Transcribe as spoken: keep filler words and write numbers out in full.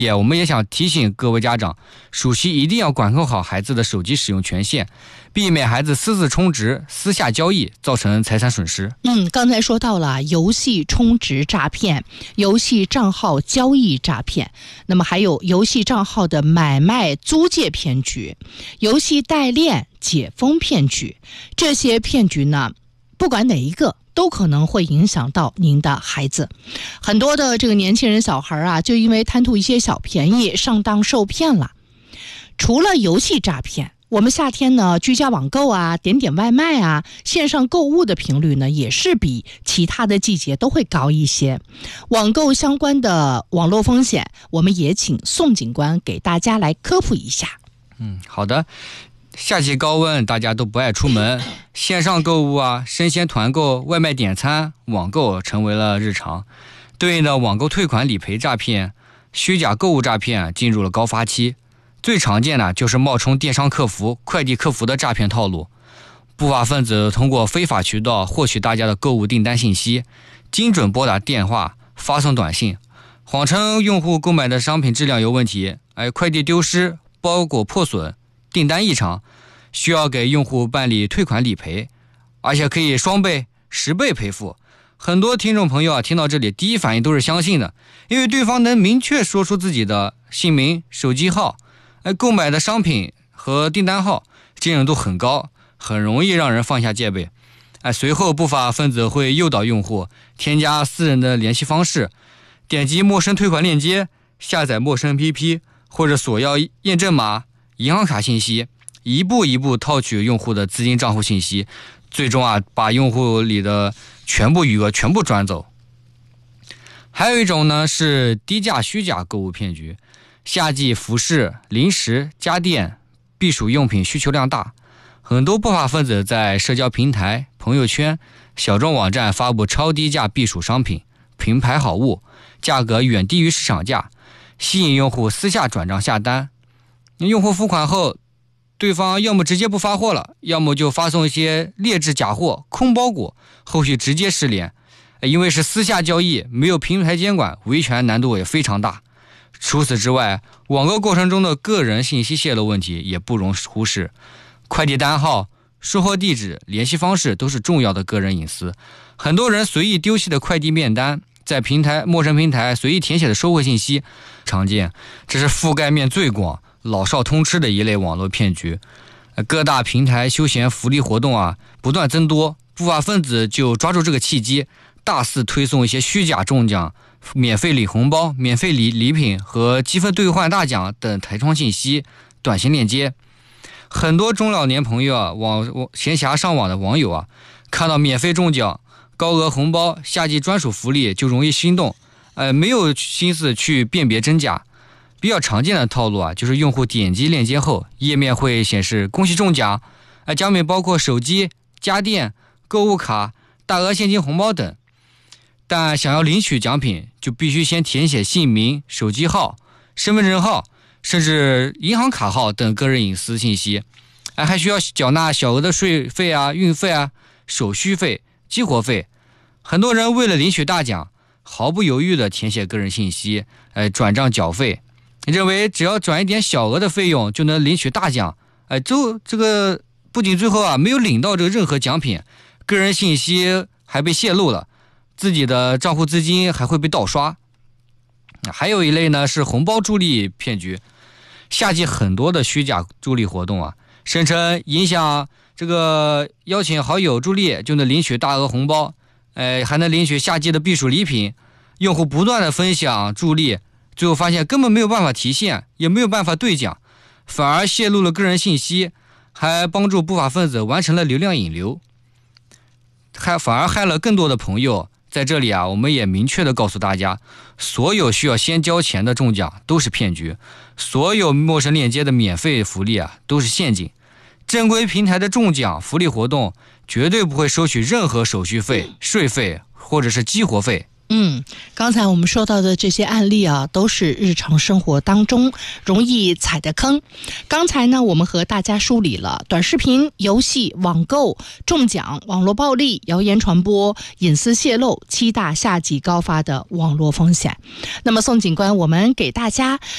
也我们也想提醒各位家长，暑期一定要管控好孩子的手机使用权限，避免孩子私自充值、私下交易造成财产损失。 嗯，刚才说到了游戏充值诈骗、游戏账号交易诈骗，那么还有游戏账号的买卖租借骗局、游戏代练解封骗局，这些骗局呢，不管哪一个都可能会影响到您的孩子。很多的这个年轻人小孩啊，就因为贪图一些小便宜上当受骗了。除了游戏诈骗，我们夏天呢居家网购啊、点点外卖啊、线上购物的频率呢也是比其他的季节都会高一些。网购相关的网络风险，我们也请宋警官给大家来科普一下。 嗯，好的。夏季高温，大家都不爱出门，线上购物啊、生鲜团购、外卖点餐、网购成为了日常。对应的网购退款理赔诈骗、虚假购物诈骗进入了高发期。最常见的就是冒充电商客服、快递客服的诈骗套路。不法分子通过非法渠道获取大家的购物订单信息，精准拨打电话、发送短信，谎称用户购买的商品质量有问题，哎，快递丢失、包裹破损、订单异常，需要给用户办理退款理赔，而且可以双倍、十倍赔付。很多听众朋友啊，听到这里第一反应都是相信的，因为对方能明确说出自己的姓名、手机号、哎购买的商品和订单号，信任度很高，很容易让人放下戒备。哎，随后不法分子会诱导用户添加私人的联系方式，点击陌生退款链接，下载陌生 A P P 或者索要验证码、银行卡信息，一步一步套取用户的资金账户信息，最终啊把用户里的全部余额全部转走。还有一种呢是低价虚假购物骗局。夏季服饰、零食、家电、避暑用品需求量大，很多不法分子在社交平台、朋友圈、小众网站发布超低价避暑商品，品牌好物，价格远低于市场价，吸引用户私下转账下单。用户付款后，对方要么直接不发货了，要么就发送一些劣质假货、空包裹，后续直接失联。因为是私下交易，没有平台监管，维权难度也非常大。除此之外，网购过程中的个人信息泄露问题也不容忽视。快递单号、收货地址、联系方式都是重要的个人隐私。很多人随意丢弃的快递面单，在平台、陌生平台随意填写的收货信息常见，这是覆盖面最广、老少通吃的一类网络骗局。各大平台休闲福利活动啊不断增多，不法分子就抓住这个契机，大肆推送一些虚假中奖、免费领红包、免费礼礼品和积分兑换大奖等弹窗信息、短信链接。很多中老年朋友啊，网闲暇上网的网友啊，看到免费中奖、高额红包、夏季专属福利就容易心动，呃，没有心思去辨别真假。比较常见的套路啊，就是用户点击链接后，页面会显示恭喜中奖，呃，奖品包括手机、家电、购物卡、大额现金红包等。但想要领取奖品，就必须先填写姓名、手机号、身份证号，甚至银行卡号等个人隐私信息，哎，还需要缴纳小额的税费啊、运费啊、手续费、激活费。很多人为了领取大奖，毫不犹豫地填写个人信息，哎，转账缴费，认为只要转一点小额的费用就能领取大奖，哎，就这个不仅最后啊没有领到这个任何奖品，个人信息还被泄露了。自己的账户资金还会被盗刷。还有一类呢是红包助力骗局。夏季很多的虚假助力活动啊，声称影响这个邀请好友助力就能领取大额红包，呃，还能领取夏季的避暑礼品。用户不断的分享助力，最后发现根本没有办法提现，也没有办法兑奖，反而泄露了个人信息，还帮助不法分子完成了流量引流，还反而害了更多的朋友。在这里啊，我们也明确的告诉大家，所有需要先交钱的中奖都是骗局，所有陌生链接的免费福利啊都是陷阱。正规平台的中奖福利活动绝对不会收取任何手续费、税费或者是激活费。 嗯，刚才我们说到的这些案例啊，都是日常生活当中容易踩的坑。刚才呢，我们和大家梳理了短视频、游戏、网购、中奖、网络暴力、谣言传播、隐私泄露七大夏季高发的网络风险。那么，宋警官，我们给大家